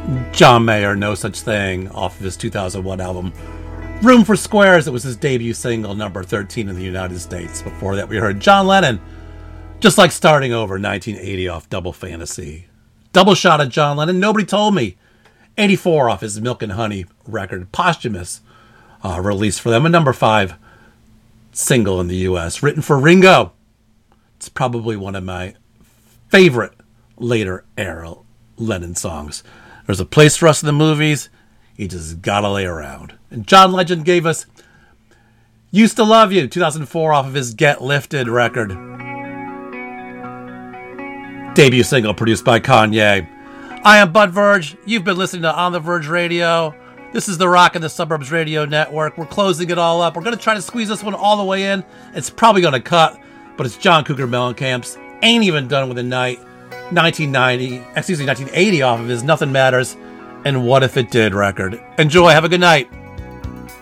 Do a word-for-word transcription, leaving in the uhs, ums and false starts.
John Mayer, No Such Thing, off of his two thousand one album Room for Squares. It was his debut single, number thirteen in the United States. Before that, we heard John Lennon, Just Like Starting Over, nineteen eighty, off Double Fantasy. Double shot of John Lennon, Nobody Told Me, eighty-four, off his Milk and Honey record, posthumous uh, release for them, a number five single in the U S, written for Ringo. It's probably one of my favorite later era Lennon songs. There's a place for us in the movies. You just gotta lay around. And John Legend gave us Used to Love You, two thousand four, off of his Get Lifted record. Debut single produced by Kanye. I am Bud Verge. You've been listening to On the Verge Radio. This is the Rock in the Suburbs Radio Network. We're closing it all up. We're going to try to squeeze this one all the way in. It's probably going to cut, but it's John Cougar Mellencamp's Ain't Even Done with the Night, nineteen ninety, excuse me, nineteen eighty, off of his Nothing Matters and What If It Did record. Enjoy. Have a good night.